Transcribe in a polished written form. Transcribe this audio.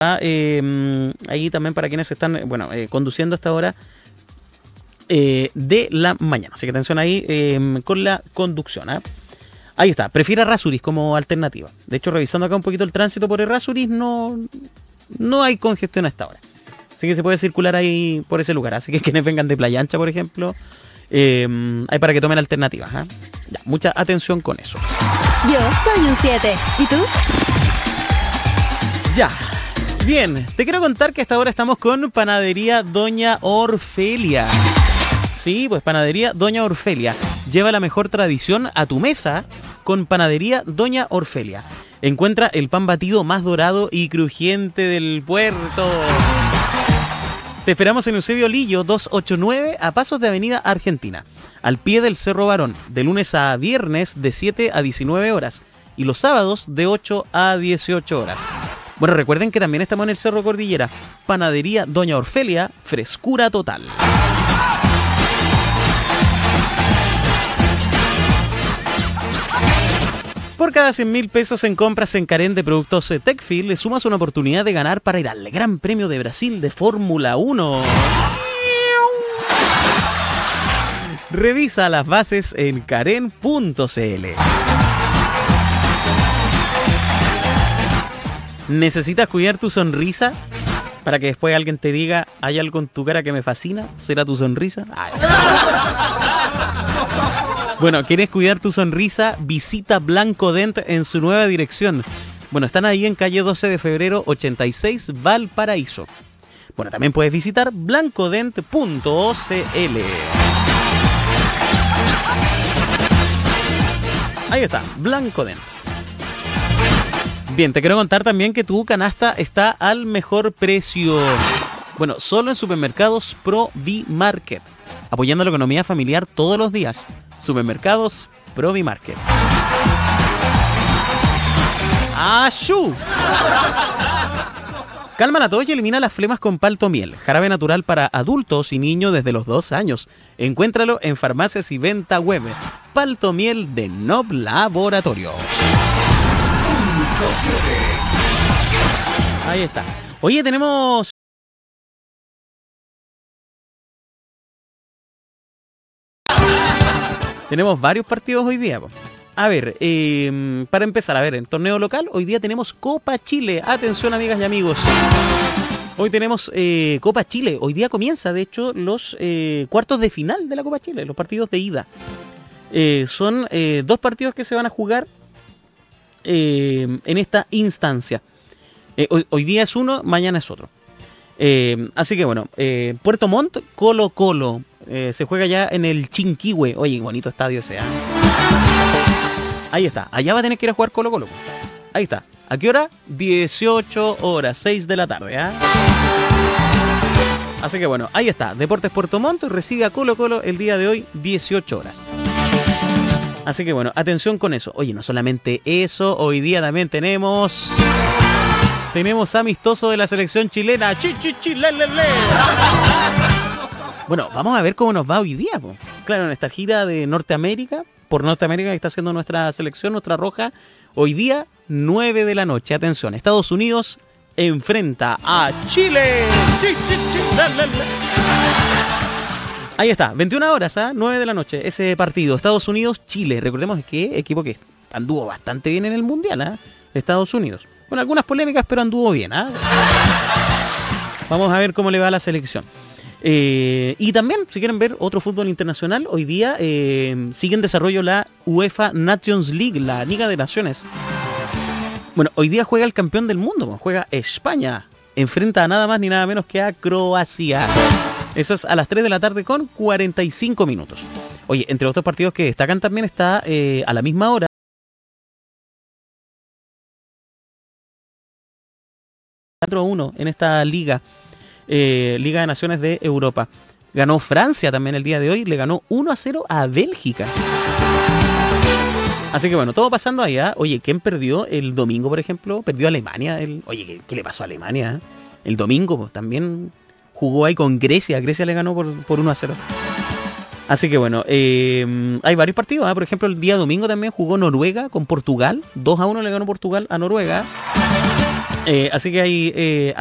ahí también para quienes están conduciendo a esta hora de la mañana. Así que atención ahí con la conducción. Ahí está, prefiera Errázuriz como alternativa. De hecho, revisando acá un poquito el tránsito por Errázuriz, no hay congestión a esta hora. Así que se puede circular ahí por ese lugar. Así que quienes vengan de Playa Ancha, por ejemplo, hay para que tomen alternativas. Ya, mucha atención con eso. Yo soy un 7. ¿Y tú? Ya. Bien, te quiero contar que hasta ahora estamos con Panadería Doña Orfelia. Sí, pues Panadería Doña Orfelia. Lleva la mejor tradición a tu mesa con Panadería Doña Orfelia. Encuentra el pan batido más dorado y crujiente del puerto. Te esperamos en Eusebio Lillo 289 a pasos de Avenida Argentina, al pie del Cerro Barón, de lunes a viernes de 7 a 19 horas y los sábados de 8 a 18 horas. Bueno, recuerden que también estamos en el Cerro Cordillera. Panadería Doña Orfelia, frescura total. Por cada 100.000 pesos en compras en Carén de productos Tecfil, le sumas una oportunidad de ganar para ir al Gran Premio de Brasil de Fórmula 1. Revisa las bases en Carén.cl. ¿Necesitas cuidar tu sonrisa? Para que después alguien te diga, hay algo en tu cara que me fascina, ¿será tu sonrisa? Ay. Bueno, ¿quieres cuidar tu sonrisa? Visita Blanco Dent en su nueva dirección. Bueno, están ahí en calle 12 de febrero 86, Valparaíso. Bueno, también puedes visitar blancodent.cl. Ahí está, Blanco Dent. Bien, te quiero contar también que tu canasta está al mejor precio. Bueno, solo en supermercados Provimarket, apoyando la economía familiar todos los días. Supermercados Provimarket. ¡Ashú! Calma la tos y elimina las flemas con Paltomiel, jarabe natural para adultos y niños desde los 2 años. Encuéntralo en farmacias y venta web. Paltomiel de Nob Laboratorios. Ahí está. Oye, tenemos varios partidos hoy día. A ver, para empezar, en torneo local, hoy día tenemos Copa Chile. Atención, amigas y amigos. Hoy tenemos Copa Chile. Hoy día comienza, de hecho, los cuartos de final de la Copa Chile, los partidos de ida. Son 2 partidos que se van a jugar en esta instancia. Hoy día es uno, mañana es otro. Así que bueno, Puerto Montt, Colo-Colo. Se juega ya en el Chinquihue. Oye, bonito estadio ese. Ahí está. Allá va a tener que ir a jugar Colo-Colo. Ahí está. ¿A qué hora? 18 horas, 6 de la tarde. Así que bueno, ahí está. Deportes Puerto Montt recibe a Colo-Colo el día de hoy, 18 horas. Así que bueno, atención con eso. Oye, no solamente eso, hoy día también tenemos amistoso de la selección chilena. ¡Chi-chi-chi-le-le-le! Bueno, vamos a ver cómo nos va hoy día, po. Claro, en esta gira de Norteamérica, por Norteamérica que está haciendo nuestra selección, nuestra roja, hoy día 9 de la noche. Atención, Estados Unidos enfrenta a Chile. Ahí está, 21 horas, 9 de la noche, ese partido, Estados Unidos-Chile. Recordemos que equipo que anduvo bastante bien en el Mundial, Estados Unidos. Bueno, algunas polémicas, pero anduvo bien, Vamos a ver cómo le va a la selección. Y también, si quieren ver otro fútbol internacional, hoy día sigue en desarrollo la UEFA Nations League, la Liga de Naciones. Bueno, hoy día juega el campeón del mundo, juega España, enfrenta a nada más ni nada menos que a Croacia. Eso es a las 3 de la tarde con 45 minutos. Oye, entre otros partidos que destacan también está a la misma hora 4-1 en esta Liga de Naciones de Europa. Ganó Francia también el día de hoy, le ganó 1-0 a Bélgica. Así que bueno, todo pasando allá. Oye, ¿quién perdió el domingo, por ejemplo? Perdió Alemania. Oye, ¿qué le pasó a Alemania? El domingo pues, también jugó ahí con Grecia. Grecia le ganó por 1-0. Así que bueno, hay varios partidos. Por ejemplo, el día domingo también jugó Noruega con Portugal. 2-1 le ganó Portugal a Noruega. Así que hay